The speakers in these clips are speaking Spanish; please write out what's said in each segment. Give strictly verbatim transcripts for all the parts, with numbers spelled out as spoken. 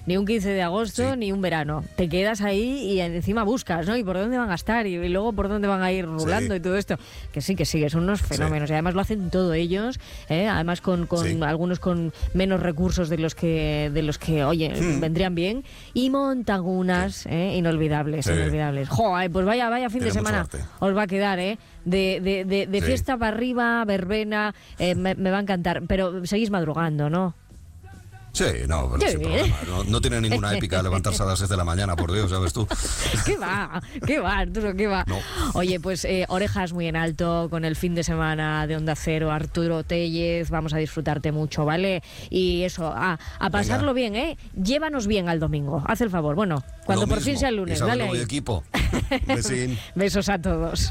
ni un quince de agosto, Sí. ni un verano. Te quedas ahí y encima buscas, ¿no? Y por dónde van a estar y, y luego por dónde van a ir rulando Sí. y todo esto. Que sí, que sí, que son unos fenómenos. Y además lo hacen todos ellos, ¿eh? Además con, con Sí. algunos con menos recursos de los que, de los que oye, Hmm. vendrían bien. Y montan unas ¿eh? inolvidables, Sí. inolvidables. Joder, pues vaya, vaya fin de Tiene mucho semana arte. os va a quedar, ¿eh? De, de, de, de Sí. fiesta para arriba, verbena, eh, me, me va a encantar. Pero seguís madrugando, ¿no? Sí, no, pero Sí. sin problema. No, no tiene ninguna épica levantarse a las seis de la mañana, por Dios, ¿sabes tú? ¿Qué va? ¿Qué va, Arturo? ¿Qué va? No. Oye, pues eh, orejas muy en alto con el fin de semana de Onda Cero, Arturo Tellez. Vamos a disfrutarte mucho, ¿vale? Y eso, a, a pasarlo bien, ¿eh? Llévanos bien al domingo. Haz el favor. Bueno, cuando Lo por mismo. fin sea el lunes, Isabel, dale no voy ahí. equipo. Besín. Besos a todos.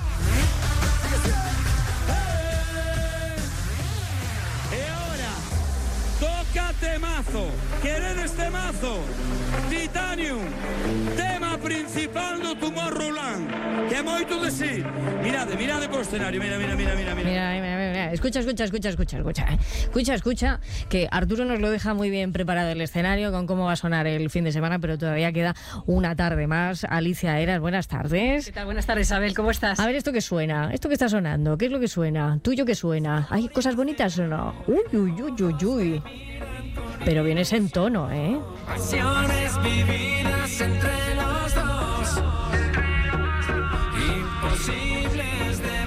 E ahora toca temazo. Queredes temazo? Titanium, tema principal do Tomorrowland. Que é moito de sí. Mirade, mirade pro escenario. Mira, mira, mira, mira, mira. Mira, mira, mira, mira. Escucha, escucha, escucha, escucha, escucha. ¿eh? Escucha, escucha, que Arturo nos lo deja muy bien preparado el escenario con cómo va a sonar el fin de semana, pero todavía queda una tarde más. Alicia Eras, buenas tardes. ¿Qué tal? Buenas tardes, Isabel, ¿cómo estás? A ver, ¿esto qué suena? ¿Esto qué está sonando? ¿Qué es lo que suena? ¿Tuyo qué suena? ¿Hay cosas bonitas o no? Uy, uy, uy, uy, uy. Pero vienes en tono, ¿eh? Pasiones vividas entre los dos, imposibles de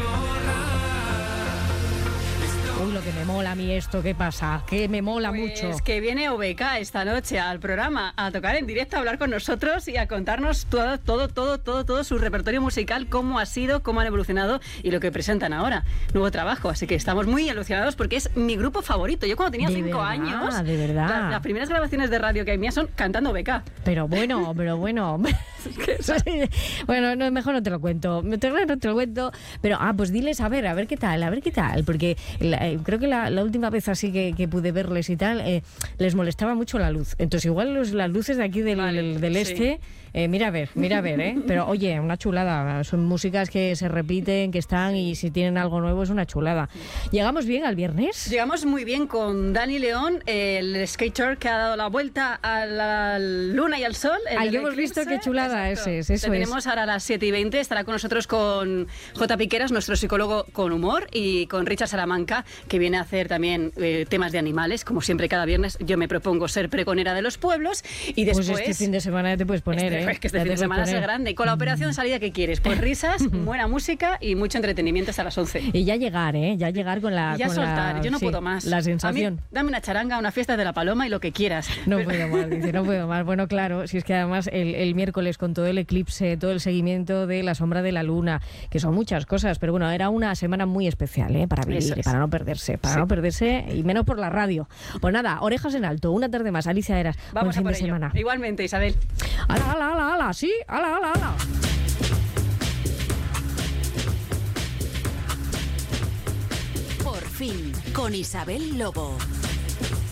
borrar. Uy, lo que me mola a mí esto, ¿qué pasa? Que me mola Pues mucho. que viene O B K esta noche al programa a tocar en directo, a hablar con nosotros y a contarnos todo, todo, todo, todo, todo su repertorio musical, cómo ha sido, cómo han evolucionado y lo que presentan ahora. Nuevo trabajo, así que estamos muy ilusionados porque es mi grupo favorito. Yo cuando tenía De cinco verdad, años, de verdad. Las, las primeras grabaciones de radio que hay mías son cantando O B K. Pero bueno, pero bueno. Bueno, no, mejor no te lo cuento. No te, no te lo cuento. Pero, ah, pues diles, a ver, a ver qué tal, a ver qué tal. Porque la, eh, creo que la, la última vez así que, que pude verles y tal, eh, les molestaba mucho la luz. Entonces, igual los, las luces de aquí del, Vale, del sí. este, eh, mira a ver, mira a ver, ¿eh? Pero, oye, una chulada. Son músicas que se repiten, que están y si tienen algo nuevo es una chulada. ¿Llegamos bien al viernes? Llegamos muy bien con Dani León, el skater que ha dado la vuelta a la luna y al sol. el Al que del hemos visto, eclipse. qué chulada Exacto. ese es, eso Te es. tenemos ahora a las siete y veinte, estará con nosotros con J. Piqueras, nuestro psicólogo con humor, y con Richard Salamanca, que viene a hacer también eh, temas de animales, como siempre cada viernes. Yo me propongo ser pregonera de los pueblos y después... Pues este fin de semana ya te puedes poner, Este, ¿eh? pues que este Ya fin te de puedes semana es poner. grande. Y con la operación salida, ¿qué quieres? Pues risas, buena música y mucho entretenimiento hasta las once. Y ya llegar, ¿eh? Ya llegar con la... Y ya con soltar, la, yo no sí, puedo más. La A sensación. mí, dame una charanga, una fiesta de la paloma y lo que quieras. No Pero- puedo más, dice, no puedo más. Bueno, claro, si es que además el, el miércoles con todo el eclipse, todo el seguimiento de la sombra de la luna, que son muchas cosas, pero bueno, era una semana muy especial, ¿eh? Para vivir, Eso es. para no perderse, para Sí. no perderse y menos por la radio. Pues nada, orejas en alto, una tarde más. Alicia Eras, buen Vamos a fin por de ello. semana. Igualmente, Isabel. ¡Hala, hala, hala, hala! Sí, hala, hala, hala. Por fin, con Isabel Lobo.